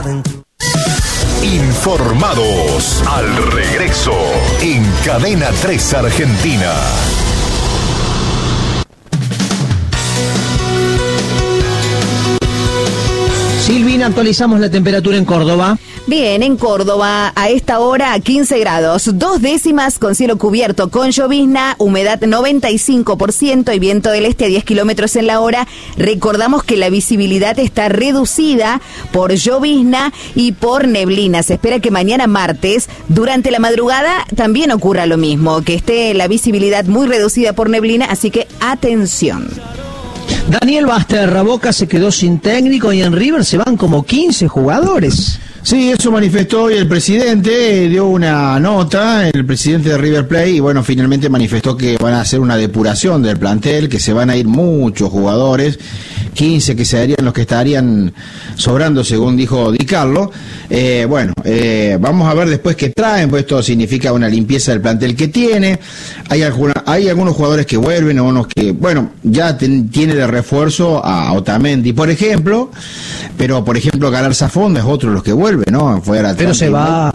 Informados al regreso en Cadena 3 Argentina. Silvina, actualizamos la temperatura en Córdoba. Bien, en Córdoba, a esta hora 15 grados, 2 décimas con cielo cubierto, con llovizna, humedad 95% y viento del este a 10 kilómetros en la hora. Recordamos que la visibilidad está reducida por llovizna y por neblina. Se espera que mañana martes, durante la madrugada, también ocurra lo mismo, que esté la visibilidad muy reducida por neblina, así que atención. Daniel Basterra, Boca se quedó sin técnico y en River se van como 15 jugadores. Sí, eso manifestó hoy el presidente, dio una nota, el presidente de River Plate, y bueno, finalmente manifestó que van a hacer una depuración del plantel, que se van a ir muchos jugadores, 15 que serían los que estarían sobrando, según dijo Di Carlo. Vamos a ver después qué traen, pues esto significa una limpieza del plantel que tiene. Hay algunos jugadores que vuelven, o unos que, ya tiene de refuerzo a Otamendi, por ejemplo, pero por ejemplo Galarza Fonda es otro de los que vuelve, ¿no? Pero se va.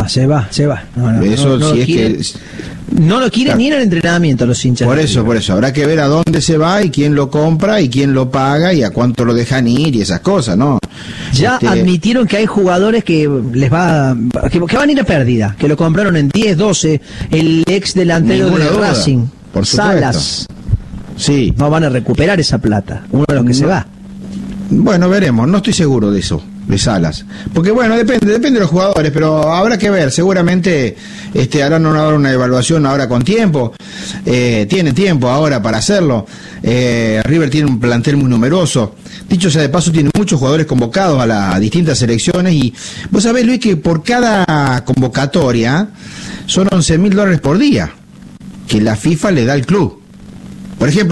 No lo quiere ni en el entrenamiento los hinchas. Por eso, habrá que ver a dónde se va y quién lo compra y quién lo paga y a cuánto lo dejan ir y esas cosas, ¿no? Ya admitieron que hay jugadores que les que van a ir a pérdida, que lo compraron en 10, 12, el ex delantero de Racing, por supuesto. Salas. Sí. No van a recuperar esa plata, uno de los que se va. Bueno, veremos, no estoy seguro de eso, de Salas. Porque depende de los jugadores, pero habrá que ver, seguramente harán una evaluación ahora con tiempo, tiene tiempo ahora para hacerlo. River tiene un plantel muy numeroso, dicho sea de paso, tiene muchos jugadores convocados a las distintas selecciones, y vos sabés, Luis, que por cada convocatoria son $11.000 por día, que la FIFA le da al club. Por ejemplo,